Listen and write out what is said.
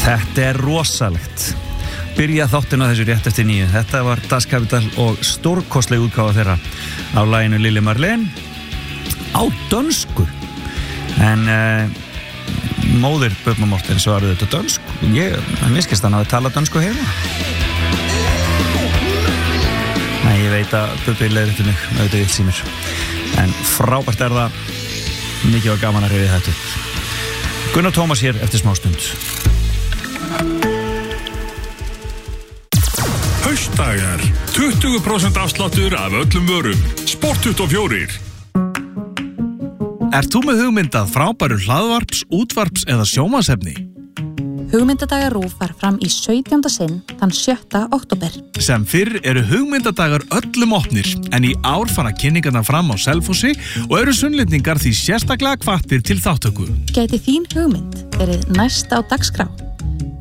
Þetta rosalegt. Byrja þáttin á þessu rétt eftir 9. Þetta var Das Kapital og stórkostleg útgáfa þeirra á laginu Lili Marleen á dönsku. En móðir Bubba Mortens var þetta dönsk. Mér skilst hann að tala dönsku heima. Nei, ég veit að Bubbi leiðréttir mig auðvitað vill símir. En frábært það. Mikið var gaman að rifja þetta upp. Gunnar Tómas hér eftir smástund. Haustdagar, 20% afsláttur af öllum vörum. Sport24. Ert þú með hugmyndað frábæru hlaðvarps, útvarps eða sjónvarpsefni? Hugmyndadagar RÚV var fram í 17. sinn þann 7. október. Sem fyrr eru hugmyndadagar öllum opnir, en í ár fara kynningarnar fram á Selfossi og eru sunnlendingar því sérstaklega hvattir til þáttöku. Gæti þín hugmynd verið næst á dagskrá?